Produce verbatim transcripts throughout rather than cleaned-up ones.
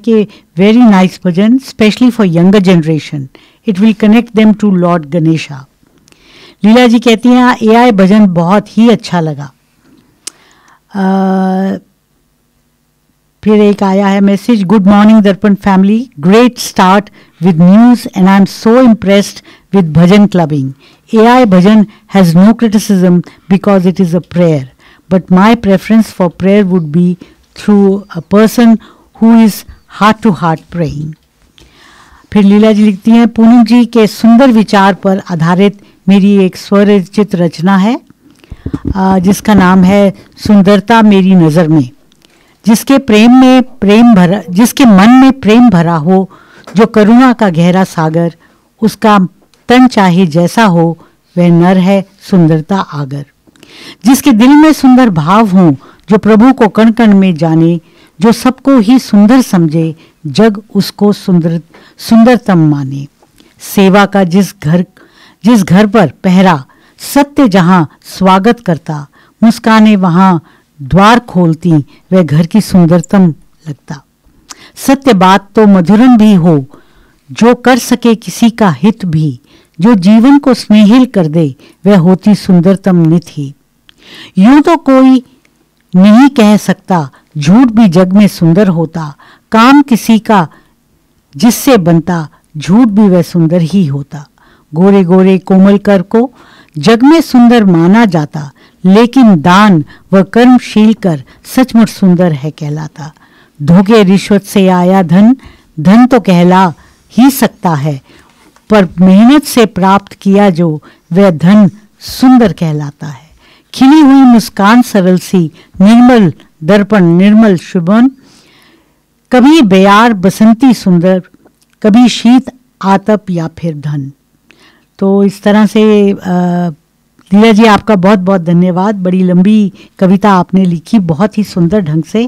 के very nice bhajan, specially for younger generation. It will connect them to Lord Ganesha. लीला जी कहती हैं ए आई भजन बहुत ही अच्छा लगा. uh, फिर एक आया है मैसेज, गुड मॉर्निंग दर्पण family, great start with news and I am so impressed with bhajan clubbing. A I bhajan has no criticism because it is a prayer, but my preference for prayer would be through a person who is heart to heart praying. फिर लीला जी लिखती हैं, पूनम जी के सुंदर विचार पर आधारित मेरी एक स्वरचित रचना है जिसका नाम है सुंदरता मेरी नज़र में. जिसके प्रेम में प्रेम भरा जिसके मन में प्रेम भरा हो, जो करुणा का गहरा सागर, उसका तन चाहे जैसा हो, वह नर है सुंदरता आगर. जिसके दिल में सुंदर भाव हों, जो प्रभु को कण कण में जाने, जो सबको ही सुंदर समझे, जग उसको सुंदर सुंदरतम माने. सेवा का जिस घर जिस घर पर पहरा, सत्य जहाँ स्वागत करता, मुस्काने वहाँ द्वार खोलती, वह घर की सुंदरतम लगता. सत्य बात तो मधुरन भी हो, जो कर सके किसी का हित भी, जो जीवन को स्नेहिल कर दे, वह होती सुंदरतम निधि. यूं तो कोई नहीं कह सकता, झूठ भी जग में सुंदर होता. काम किसी का जिससे बनता, झूठ भी वह सुंदर ही होता. गोरे गोरे कोमल कर को जग में सुंदर माना जाता, लेकिन दान व कर्मशील कर सचमुच सुंदर है कहलाता. धोखे रिश्वत से आया धन, धन तो कहला ही सकता है, पर मेहनत से प्राप्त किया जो, वह धन सुंदर कहलाता है. खिली हुई मुस्कान सरल सी, निर्मल दर्पण निर्मल शुभन, कभी बेयार बसंती सुंदर, कभी शीत आतप या फिर धन. तो इस तरह से लीला जी आपका बहुत बहुत धन्यवाद. बड़ी लंबी कविता आपने लिखी, बहुत ही सुंदर ढंग से.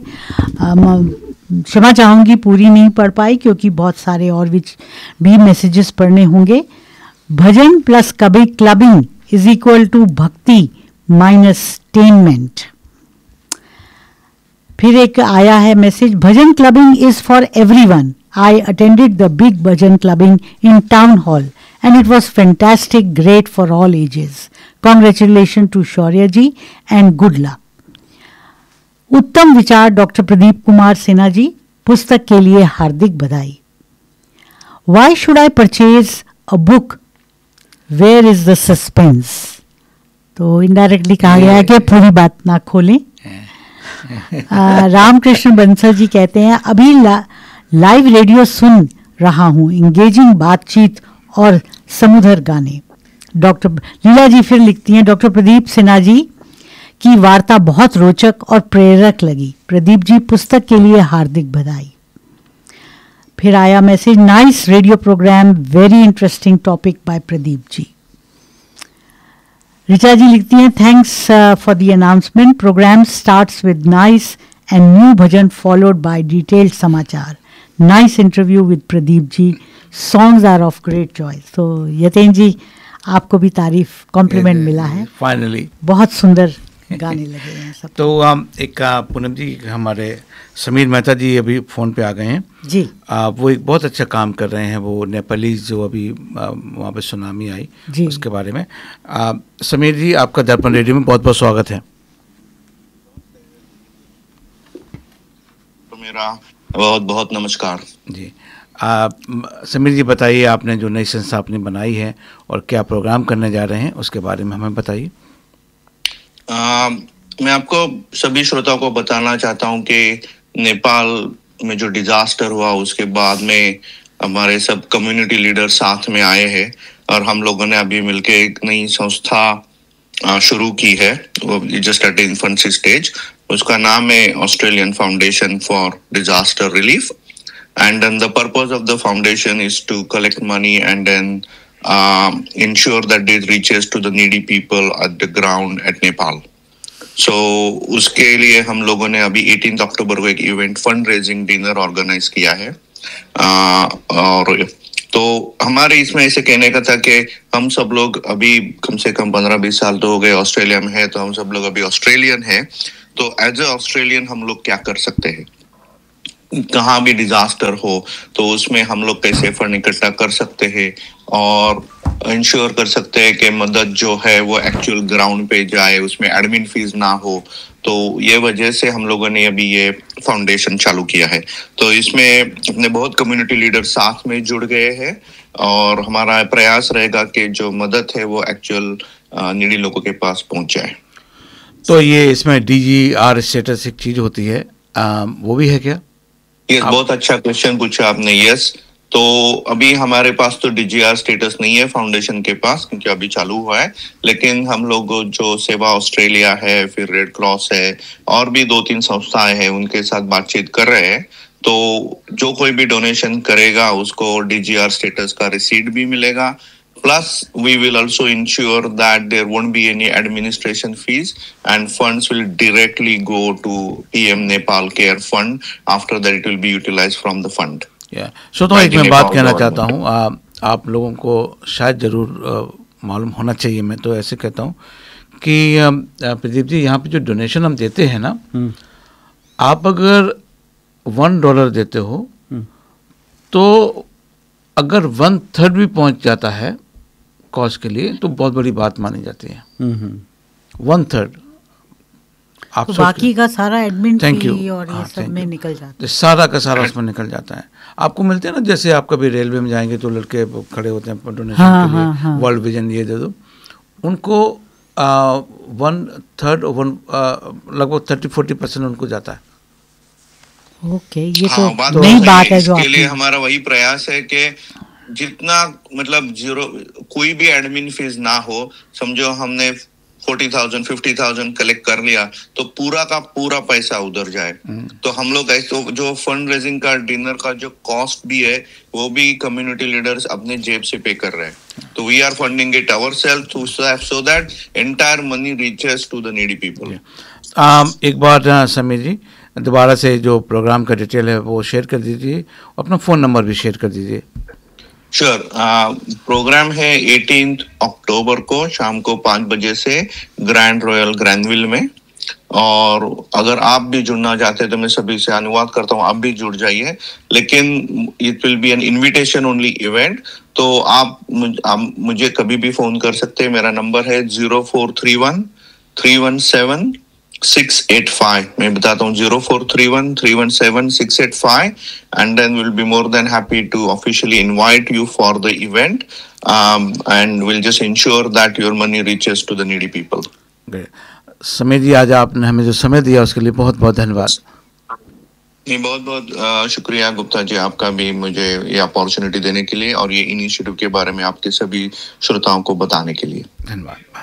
क्षमा चाहूँगी पूरी नहीं पढ़ पाई क्योंकि बहुत सारे और भी भी मैसेजेस पढ़ने होंगे. भजन प्लस कभी क्लबिंग इज इक्वल टू भक्ति माइनस टेनमेंट. फिर एक आया है message, bhajan clubbing is for everyone. I attended the big bhajan clubbing in town hall and it was fantastic, great for all ages. Congratulations to Shaurya ji and good luck. उत्तम विचार doctor Pradeep Kumar Sinha ji, पुस्तक के लिए हार्दिक बधाई. Why should I purchase a book? Where is the suspense? तो indirectly कहा गया है कि पूरी बात ना खोलें. रामकृष्ण बंसल जी कहते हैं, अभी ला, लाइव रेडियो सुन रहा हूँ, इंगेजिंग बातचीत और समुद्र गाने. डॉक्टर लीला जी फिर लिखती हैं, डॉक्टर प्रदीप सिन्हा जी की वार्ता बहुत रोचक और प्रेरक लगी. प्रदीप जी पुस्तक के लिए हार्दिक बधाई. फिर आया message, nice radio programme, very interesting topic by Pradeep ji. Richa जी लिखती हैं, thanks for the announcement, programme starts with nice and new bhajan followed by detailed समाचार. Nice interview with Pradeep ji, songs are of great Joy. तो यतेन जी आपको भी तारीफ कॉम्प्लीमेंट मिला है. Finally बहुत सुंदर गाने लगे हैं सब. तो हम एक पूनम जी, हमारे समीर मेहता जी अभी फ़ोन पे आ गए हैं जी. आ, वो एक बहुत अच्छा काम कर रहे हैं. वो नेपाली जो अभी वहाँ पे सुनामी आई जी, उसके बारे में. आ, समीर जी आपका दर्पण रेडियो में बहुत बहुत स्वागत है. तो मेरा बहुत बहुत नमस्कार जी. आ, समीर जी बताइए, आपने जो नई संस्था आपने बनाई है और क्या प्रोग्राम करने जा रहे हैं उसके बारे में हमें बताइए. मैं आपको सभी श्रोताओं को बताना चाहता हूं कि नेपाल में जो डिजास्टर हुआ उसके बाद में हमारे सब कम्युनिटी लीडर साथ में आए हैं और हम लोगों ने अभी मिलके एक नई संस्था शुरू की है, वो जस्ट एट इन्फेंसी स्टेज. उसका नाम है Australian foundation for disaster relief. And then the purpose of the foundation is to collect money and then uh, ensure that it reaches to the needy people at the ground at Nepal. So उसके लिए हम लोगों ने अभी अठारह अक्टूबर को एक event fund raising dinner organise किया है. uh, और तो हमारे इसमें ऐसे कहने का था कि हम सब लोग अभी कम से कम पंद्रह बीस साल तो हो गए ऑस्ट्रेलिया में है, तो हम सब लोग अभी ऑस्ट्रेलियन है. तो एज ए ऑस्ट्रेलियन हम लोग क्या कर सकते हैं. कहाँ भी डिजास्टर हो तो उसमें हम लोग कैसे फंड इकट्ठा कर सकते हैं और इंश्योर कर सकते हैं कि मदद जो है वो एक्चुअल ग्राउंड पे जाए, उसमें एडमिन फीस ना हो। तो ये वजह से हम लोगों ने अभी ये फाउंडेशन चालू किया है। तो इसमें अपने बहुत कम्युनिटी लीडर साथ में जुड़ गए हैं और हमारा प्रयास रहेगा कि जो मदद है वो एक्चुअल नीडी लोगों के पास पहुंच जाए। तो ये इसमें डी जी आर स्टेटस एक चीज होती है, आ, वो भी है क्या? यस, बहुत अच्छा क्वेश्चन पूछा आपने। यस, तो अभी हमारे पास तो डीजीआर स्टेटस नहीं है फाउंडेशन के पास, क्योंकि अभी चालू हुआ है। लेकिन हम लोग जो सेवा ऑस्ट्रेलिया है, फिर रेड क्रॉस है और भी दो तीन संस्थाएं हैं, उनके साथ बातचीत कर रहे हैं। तो जो कोई भी डोनेशन करेगा उसको डीजीआर स्टेटस का रिसीट भी मिलेगा। Plus, we will also ensure that there won't be any administration fees and funds will directly go to P M Nepal Care Fund. After that, it will be utilized from the fund. Yeah. So तो एक मैं बात कहना चाहता हूँ, आप लोगों को शायद ज़रूर मालूम होना चाहिए, मैं तो ऐसे कहता हूँ कि प्रदीप जी, यहाँ पे जो डोनेशन हम देते हैं ना, आप अगर वन डॉलर देते हो तो अगर वन थर्ड भी पहुँच जाता है कॉस्ट के लिए तो बहुत बड़ी बात मानी जाती है। वन थर्ड आप तो बाकी का सारा एडमिन फी और ये हाँ, सब में निकल जाता है, सारा का सारा उसमें निकल जाता है। आपको मिलते हैं ना, जैसे आप कभी रेलवे में जाएंगे तो लड़के खड़े होते हैं डोनेशन हाँ, के लिए, हाँ, हाँ। वर्ल्ड विजन ये दे दो, उनको वन थर्ड वन लगभग थर्टी फोर्टी परसेंट उनको जाता है। ओके, ये हाँ, तो बात नई बात है। जो इसके लिए हमारा वही प्रयास है कि जितना मतलब जीरो कोई भी एडमिन फीस ना हो। समझो हमने forty thousand fifty thousand collect कर लिया तो पूरा का पूरा पैसा उधर जाए। तो हम लोग ऐसे जो फंड रेजिंग का डिनर का जो कॉस्ट भी है वो भी कम्युनिटी लीडर्स अपने जेब से पे कर रहे हैं। तो we are funding it ourselves so that entire money reaches to the needy people. एक बार समीर जी दोबारा से जो प्रोग्राम का डिटेल है वो शेयर कर दीजिए, अपना फ़ोन नंबर भी शेयर कर दीजिए। Sure sure. प्रोग्राम है एटीन्थ अक्टूबर को शाम को पाँच बजे से ग्रैंड रॉयल ग्रैंडविल में। और अगर आप भी जुड़ना चाहते हैं तो मैं सभी से अनुरोध करता हूँ, आप भी जुड़ जाइए। लेकिन it will be N invitation only event. तो आप, आप मुझे कभी भी फोन कर सकते हैं। मेरा नंबर है zero four three one three one seven six eight five. मैं बताता हूँ zero four three one three one seven six eight five and then we'll be more than happy to officially invite you for the event um, and we'll just ensure that your money reaches to the needy people. Sameer जी, आज आपने हमें जो समय दिया उसके लिए बहुत बहुत धन्यवाद। नहीं, बहुत बहुत शुक्रिया गुप्ता जी आपका भी मुझे ये अपॉर्चुनिटी देने के लिए और ये इनिशिएटिव के बारे में आपके सभी श्रोताओं को बताने के लिए धन्यवाद।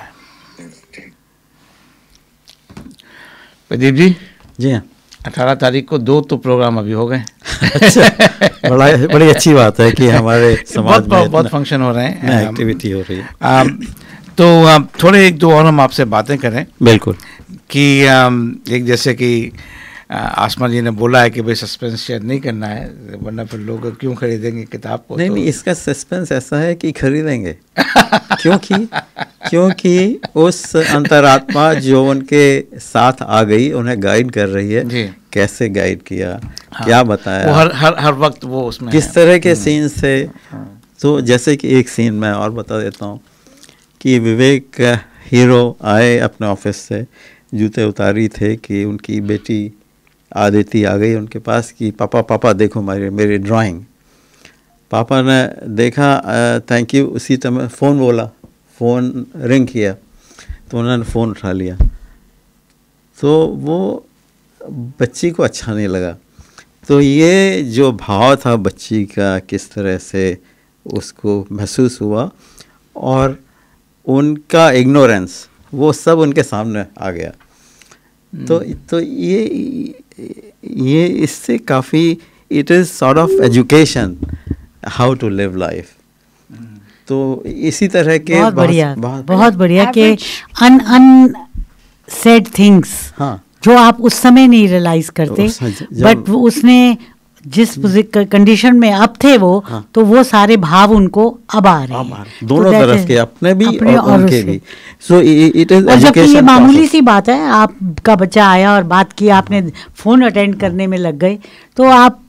प्रदीप जी जी हाँ, अठारह तारीख को दो तो प्रोग्राम अभी हो गए। अच्छा, बड़ा बड़ी अच्छी बात है कि हमारे समाज में बहुत फंक्शन हो रहे हैं, एक्टिविटी हो रही है। आ, तो आ, थोड़े एक दो और हम आपसे बातें करें। बिल्कुल। कि आ, एक जैसे कि आसमा जी ने बोला है कि भाई सस्पेंस शेयर नहीं करना है, वरना फिर लोग क्यों खरीदेंगे किताब को। नहीं तो... नहीं, इसका सस्पेंस ऐसा है कि खरीदेंगे क्योंकि क्योंकि उस अंतरात्मा जो उनके साथ आ गई, उन्हें गाइड कर रही है जी। कैसे गाइड किया, हाँ। क्या बताया, वो हर हर हर वक्त वो उसमें किस तरह के सीन से। तो जैसे कि एक सीन मैं और बता देता हूँ कि विवेक हीरो आए अपने ऑफिस से, जूते उतारी थे कि उनकी बेटी आदिति आ गई उनके पास कि पापा पापा देखो मेरी मेरी ड्राइंग। पापा ने देखा, थैंक यू। उसी समय फ़ोन बोला, फ़ोन रिंग किया तो उन्होंने फ़ोन उठा लिया। तो वो बच्ची को अच्छा नहीं लगा। तो ये जो भाव था बच्ची का, किस तरह से उसको महसूस हुआ और उनका इग्नोरेंस, वो सब उनके सामने आ गया। तो तो ये ये इससे काफ़ी, it is sort of education how to live life. तो इसी तरह के बहुत बढ़िया बहुत बढ़िया के अन अन सेड थिंग्स, हाँ, जो आप उस समय नहीं रियलाइज करते, बट उसने जिस कंडीशन में अब थे वो, हाँ, तो वो सारे भाव उनको अब आ रहे हैं दोनों तो तरफ के, अपने भी अपने और उनके भी। सो इट इज और जबकि ये मामूली सी बात है, आपका बच्चा आया और बात की, आपने फोन अटेंड करने में लग गए, तो आप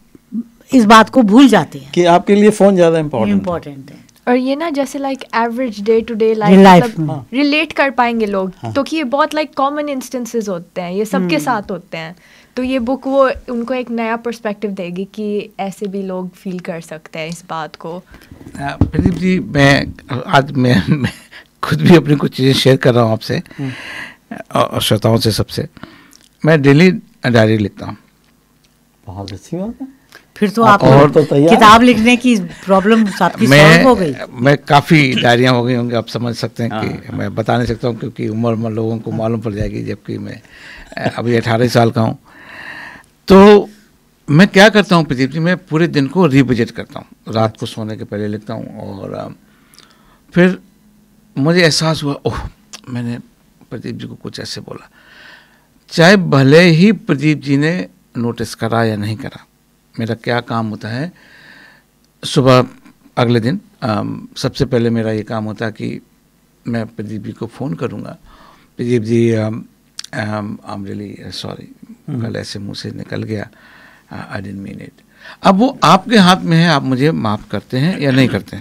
इस बात को भूल जाते हैं कि आपके लिए फ़ोन ज़्यादा इम्पोर्टेंट इम्पोर्टेंट है। और ये ना जैसे like average day to day Life, life हाँ। रिलेट कर पाएंगे लोग, तो कि ये बहुत लाइक कॉमन इंस्टेंसेस होते हैं, ये सबके साथ होते हैं। तो ये बुक वो उनको एक नया पर्सपेक्टिव देगी कि ऐसे भी लोग फील कर सकते हैं इस बात को। प्रदीप जी, मैं आज मैं, मैं खुद भी अपनी कुछ चीज़ें शेयर कर रहा हूँ आपसे और श्रोताओं से सबसे। मैं डेली डायरी लिखता हूँ। बहुत अच्छी बात है। फिर तो आप और तो तैयार किताब लिखने की प्रॉब्लम आपकी सॉल्व हो गई। मैं काफ़ी डायरियाँ हो गई होंगी, आप समझ सकते हैं कि मैं बता नहीं सकता हूँ क्योंकि उम्र उम्र लोगों को मालूम पड़ जाएगी, जबकि मैं अभी अठारह साल का हूँ। तो मैं क्या करता हूँ प्रदीप जी, मैं पूरे दिन को रिविजिट करता हूँ, रात को सोने के पहले लिखता हूँ। और फिर मुझे एहसास हुआ, ओह मैंने प्रदीप जी को कुछ ऐसे बोला, चाहे भले ही प्रदीप जी ने नोटिस करा या नहीं करा। मेरा क्या काम होता है, सुबह अगले दिन आम, सबसे पहले मेरा ये काम होता है कि मैं प्रदीप जी को फ़ोन करूँगा, Pradeep ji I am really sorry, कल ऐसे मुंह से निकल गया, आई डिडंट मीन इट। अब वो आपके हाथ में है, आप मुझे माफ़ करते हैं या नहीं करते हैं,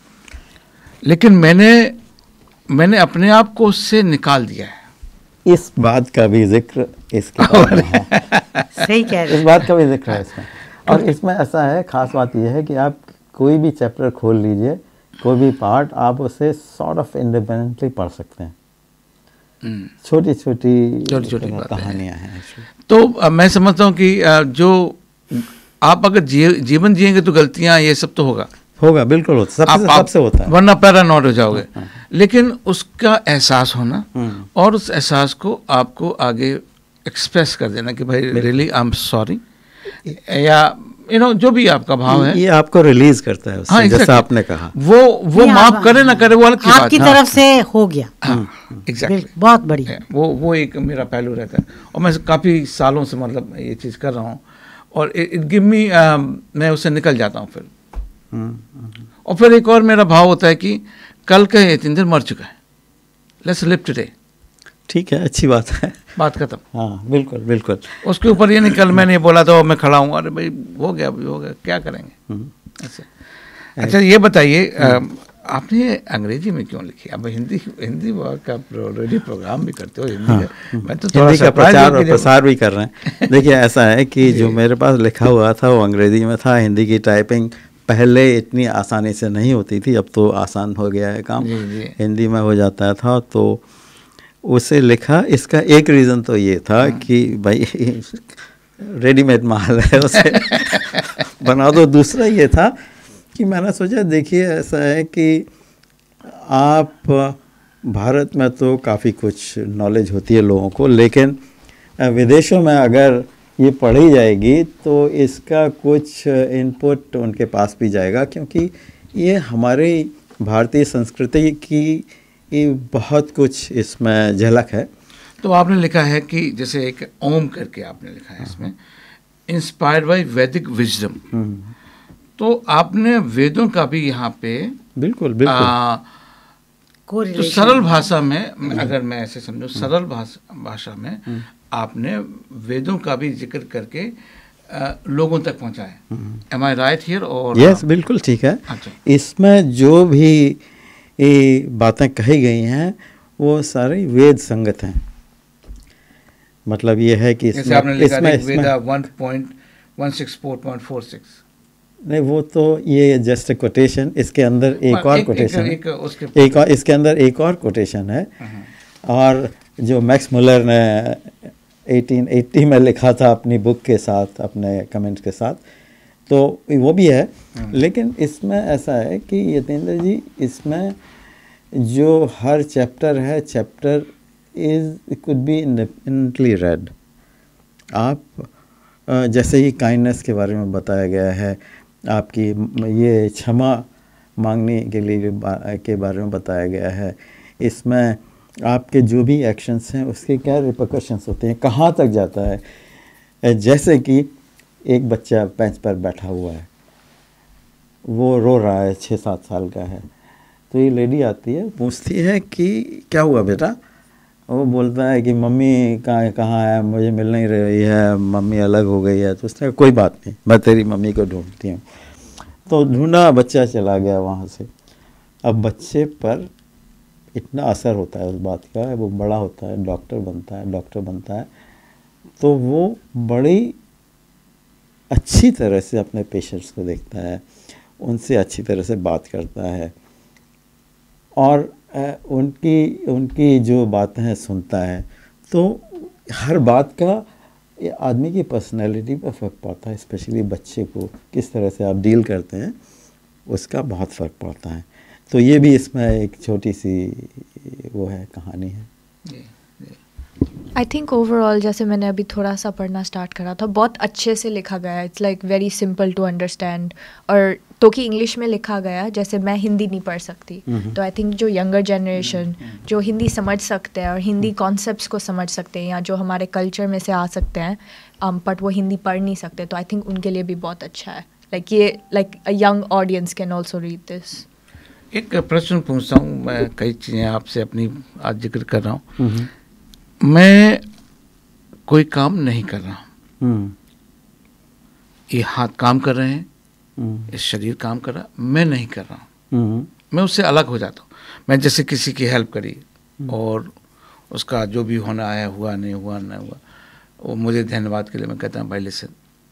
लेकिन मैंने मैंने अपने आप को उससे निकाल दिया है। इस बात का भी जिक्र इसके बारे में है। सही कह रहे इस बात का भी जिक्र है इसमें। और इसमें ऐसा है, खास बात यह है कि आप कोई भी चैप्टर खोल लीजिए, कोई भी पार्ट, आप उसे सॉर्ट ऑफ इंडिपेंडेंटली पढ़ सकते हैं। छोटी छोटी छोटी छोटी कहानियाँ हैं। तो uh, मैं समझता हूँ कि uh, जो आप अगर जी, जीवन जिएंगे तो गलतियाँ ये सब तो होगा होगा बिल्कुल होता, सबसे सबसे होता है, वरना पैरानॉट हो जाओगे। लेकिन उसका एहसास होना और उस एहसास को आपको आगे एक्सप्रेस कर देना कि भाई रियली आई एम सॉरी, या यू नो जो भी आपका भाव है, ये आपको रिलीज करता है उससे। हाँ, exactly. जैसा आपने कहा, वो वो माफ करे ना करे, वो अलग की बात है, आपकी तरफ से हो गया। हाँ एग्जैक्टली, बहुत बढ़िया। वो वो एक मेरा पहलू रहता है और मैं काफ़ी सालों से मतलब ये चीज़ कर रहा हूँ और इट गिव मी, मैं उससे निकल जाता हूँ फिर। और फिर एक और मेरा भाव होता है कि कल का यतींद्र मर चुका है, लेट्स लिव टुडे। ठीक है, अच्छी बात है, बात खत्म। हाँ बिल्कुल बिल्कुल। उसके ऊपर ये नहीं कल मैंने ये बोला था मैं खड़ा हूँ, अरे भाई हो गया अभी हो गया, क्या करेंगे ऐसे। अच्छा ये बताइए, आपने अंग्रेजी में क्यों लिखी? अब हिंदी हिंदी का रेडियो प्रोग्राम भी करते हो हिंदी, हाँ, का मैं तो हिंदी का प्रचार और प्रसार भी कर रहे हैं। देखिए ऐसा है कि जो मेरे पास लिखा हुआ था वो अंग्रेजी में था। हिंदी की टाइपिंग पहले इतनी आसानी से नहीं होती थी, अब तो आसान हो गया है काम, जी, जी। हिंदी में हो जाता था, तो उसे लिखा। इसका एक रीज़न तो ये था, हाँ। कि भाई रेडीमेड माल है उसे बना दो। दूसरा ये था कि मैंने सोचा देखिए ऐसा है कि आप भारत में तो काफ़ी कुछ नॉलेज होती है लोगों को, लेकिन विदेशों में अगर ये पढ़ी जाएगी तो इसका कुछ इनपुट उनके पास भी जाएगा, क्योंकि ये हमारी भारतीय संस्कृति की ये बहुत कुछ इसमें झलक है। तो आपने लिखा है कि जैसे एक ओम करके आपने लिखा है इसमें, इंस्पायर्ड बाय वैदिक विजडम। तो आपने वेदों का भी यहाँ पे बिल्कुल बिल्कुल तो सरल भाषा में, अगर मैं ऐसे समझूं सरल भाषा भाषा में आपने वेदों का भी जिक्र करके आ, लोगों तक पहुँचाया। M I right here? और यस, बिल्कुल ठीक है। अच्छा। इसमें जो भी ये बातें कही गई हैं वो सारी वेद संगत हैं। मतलब ये है कि इसमें आपने लिखा इसमें, इसमें वेदा one point one six four point four six नहीं, वो तो ये जस्ट कोटेशन, इसके अंदर एक और कोटेशन है, एक, उसके एक और इसके अंदर एक और कोटेशन है। और जो मैक्स मुलर ने अठारह सौ अस्सी में लिखा था अपनी बुक के साथ, अपने कमेंट्स के साथ, तो वो भी है। लेकिन इसमें ऐसा है कि यतेंद्र जी, इसमें जो हर चैप्टर है, chapter is could be independently red. आप जैसे ही काइंडनेस के बारे में बताया गया है, आपकी ये क्षमा मांगने के लिए के बारे में बताया गया है, इसमें आपके जो भी एक्शंस हैं उसके क्या रिपरकशंस होते हैं, कहाँ तक जाता है। जैसे कि एक बच्चा बेंच पर बैठा हुआ है, वो रो रहा है, छः सात साल का है, तो ये लेडी आती है, पूछती है कि क्या हुआ बेटा, वो बोलता है कि मम्मी कहाँ कहाँ है, मुझे मिल नहीं रही है, मम्मी अलग हो गई है। तो उसने कहा कोई बात नहीं, मैं तेरी मम्मी को ढूंढती हूँ। तो ढूंढा, बच्चा चला गया वहाँ से। अब बच्चे पर इतना असर होता है उस बात का, वो बड़ा होता है, डॉक्टर बनता है, डॉक्टर बनता है, तो वो बड़ी अच्छी तरह से अपने पेशेंट्स को देखता है, उनसे अच्छी तरह से बात करता है और उनकी उनकी जो बातें हैं सुनता है। तो हर बात का ये आदमी की पर्सनैलिटी पर फ़र्क पड़ता है, स्पेशली बच्चे को किस तरह से आप डील करते हैं उसका बहुत फ़र्क पड़ता है। तो ये भी इसमें एक छोटी सी वो है, कहानी है। आई थिंक ओवरऑल जैसे मैंने अभी थोड़ा सा पढ़ना स्टार्ट करा था, बहुत अच्छे से लिखा गया है। It's like very simple to understand. और तो कि इंग्लिश में लिखा गया, जैसे मैं हिंदी नहीं पढ़ सकती, तो आई थिंक जो यंगर जनरेशन जो हिंदी समझ सकते हैं और हिंदी कॉन्सेप्ट्स को समझ सकते हैं या जो हमारे कल्चर में से आ सकते हैं, बट um, वो हिंदी पढ़ नहीं सकते, तो आई थिंक उनके लिए भी बहुत अच्छा है। लाइक like, ये like a young audience can also read this. एक प्रश्न पूछता हूँ मैं, कई चीज़ें आपसे अपनी आज जिक्र कर रहा हूँ। मैं कोई काम नहीं कर रहा हूँ, ये हाथ काम कर रहे हैं, ये शरीर काम कर रहा है, मैं नहीं कर रहा हूँ, मैं उससे अलग हो जाता हूँ। मैं जैसे किसी की हेल्प करी और उसका जो भी होना है हुआ, नहीं हुआ नहीं हुआ, वो मुझे धन्यवाद के लिए मैं कहता हूँ भाई लिसन,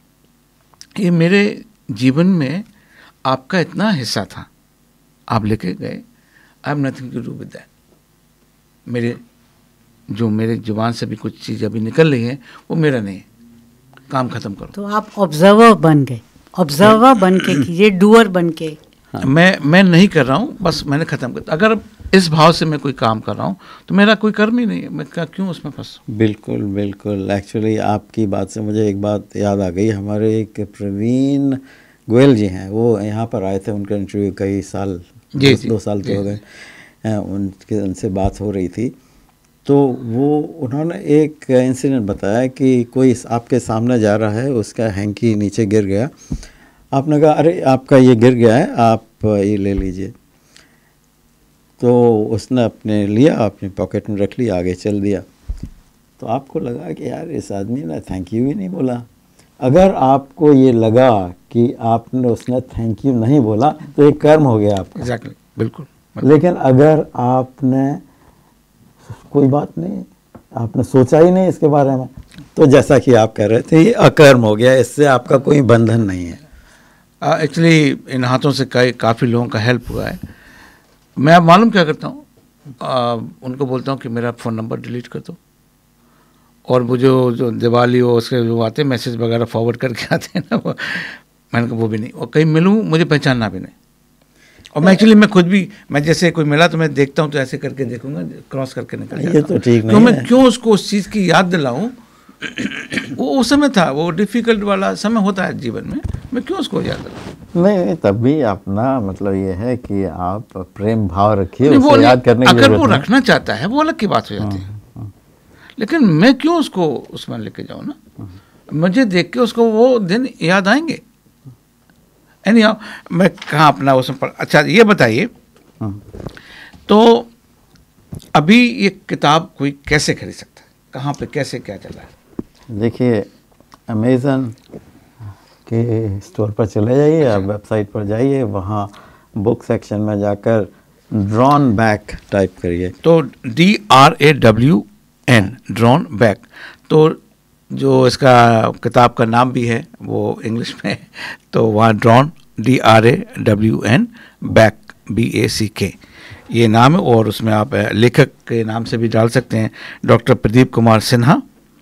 ये मेरे जीवन में आपका इतना हिस्सा था, आप लेके गए, I have nothing to do with that. मेरे जो मेरे जुबान से भी कुछ चीज़ अभी निकल रही है वो मेरा नहीं है, काम खत्म करो। तो आप ऑब्जर्वर बन गए, ऑब्जर्वर बन के कीजिए, डूअर बन के। हाँ। मैं मैं नहीं कर रहा हूँ, बस मैंने ख़त्म कर। अगर इस भाव से मैं कोई काम कर रहा हूँ तो मेरा कोई कर्म ही नहीं है, मैं क्या क्यों उसमें फंसूं। बिल्कुल बिल्कुल। एक्चुअली आपकी बात से मुझे एक बात याद आ गई। हमारे एक प्रवीण गोयल जी हैं, वो यहाँ पर आए थे, उनका इंटरव्यू कई साल जी, दो, जी, दो साल तो हो गए, उनके उनसे बात हो रही थी। तो वो उन्होंने एक इंसिडेंट बताया कि कोई आपके सामने जा रहा है, उसका हैंकी नीचे गिर गया, आपने कहा अरे आपका ये गिर गया है, आप ये ले लीजिए। तो उसने अपने लिया, अपने पॉकेट में रख लिया, आगे चल दिया। तो आपको लगा कि यार इस आदमी ने थैंक यू ही नहीं बोला। अगर आपको ये लगा कि आपने उसने थैंक यू नहीं बोला तो एक कर्म हो गया आपका। एग्जैक्टली, बिल्कुल। लेकिन अगर आपने कोई बात नहीं, आपने सोचा ही नहीं इसके बारे में, तो जैसा कि आप कह रहे थे ये अकर्म हो गया, इससे आपका कोई बंधन नहीं है। एक्चुअली uh, इन हाथों से कई काफ़ी लोगों का हेल्प हुआ है। मैं अब मालूम क्या करता हूँ, uh, उनको बोलता हूँ कि मेरा फ़ोन नंबर डिलीट कर दो, और वो जो जो दिवाली हो उसके जो आते हैं मैसेज वगैरह फॉरवर्ड करके आते हैं ना, वो मैंने कहा वो भी नहीं, और कहीं मिलूँ मुझे पहचानना भी नहीं। और मैं एक्चुअली मैं खुद भी, मैं जैसे कोई मिला तो मैं देखता हूँ तो ऐसे करके देखूंगा, क्रॉस करके निकल जाता हूँ। ये तो ठीक नहीं तो है। मैं क्यों उसको उस चीज़ की याद दिलाऊं, वो उस समय था, वो डिफ़िकल्ट वाला समय होता है जीवन में, मैं क्यों उसको याद दिलाऊं। नहीं, तब भी अपना मतलब ये है कि आप प्रेम भाव रखिए, उसे याद करने की अगर वो रखना चाहता है वो अलग की बात हो जाती है, लेकिन मैं क्यों उसको उसमें लेके जाऊँ ना, मुझे देख के उसको वो दिन याद आएंगे। एनी हाउ, मैं कहाँ अपना उसमें पढ़। अच्छा ये बताइए, तो अभी ये किताब कोई कैसे खरीद सकता है, कहाँ पे कैसे क्या चल रहा है? देखिए, अमेज़न के स्टोर पर चले जाइए, आप वेबसाइट पर जाइए, वहाँ बुक सेक्शन में जाकर ड्रॉन बैक टाइप करिए। तो D R A W N, drawn back. तो जो इसका किताब का नाम भी है वो इंग्लिश में, तो वहाँ drawn D R A W N back B ए सी के ये नाम है, और उसमें आप लेखक के नाम से भी डाल सकते हैं, डॉक्टर प्रदीप कुमार सिन्हा,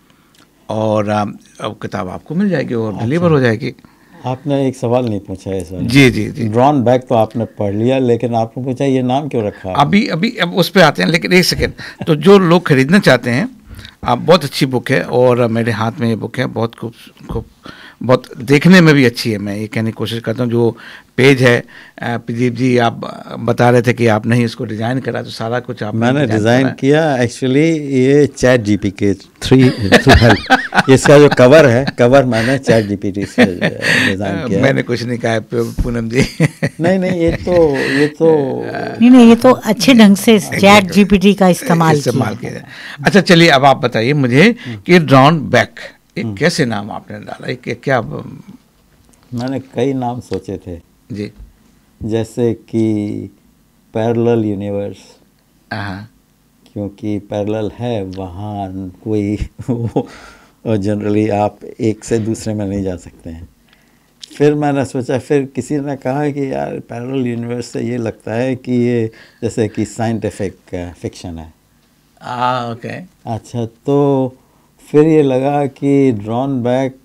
और अब किताब आपको मिल जाएगी और डिलीवर हो जाएगी। आपने एक सवाल नहीं पूछा है सर। जी जी जी। ड्रॉन बैक तो आपने पढ़ लिया, लेकिन आपने पूछा ये नाम क्यों रखा? अभी अभी अब उस पर आते हैं, लेकिन एक सेकेंड। तो जो लोग खरीदना चाहते हैं, आप बहुत अच्छी बुक है, और मेरे हाथ में ये बुक है, बहुत खूब खूब बहुत देखने में भी अच्छी है। मैं ये कहने की कोशिश करता हूँ, जो पेज है प्रदीप जी आप बता रहे थे कि आपने ही इसको डिज़ाइन करा, तो सारा कुछ आप मैंने डिज़ाइन किया। एक्चुअली ये चैट जीपी के थ्री थ्रू हेल्प, इसका जो कवर है, कवर मैंने चैट जीपीटी से डिज़ाइन किया। मैंने कुछ नहीं कहा पूनम जी। नहीं नहीं ये तो ये तो नहीं नहीं ये तो अच्छे ढंग से चैट जीपीटी का इस्तेमाल इस्तेमाल किया है। अच्छा चलिए अब आप बताइए मुझे कि ड्रॉन बैक एक कैसे नाम आपने डाला, एक क्या? मैंने कई नाम सोचे थे जी, जैसे कि पैरेलल यूनिवर्स, हाँ, क्योंकि पैरेलल है वहाँ कोई जनरली आप एक से दूसरे में नहीं जा सकते हैं। फिर मैंने सोचा, फिर किसी ने कहा कि यार पैरेलल यूनिवर्स से ये लगता है कि ये जैसे कि साइंटिफिक फिक्शन है। आ, ओके अच्छा, तो फिर ये लगा कि ड्रॉन बैक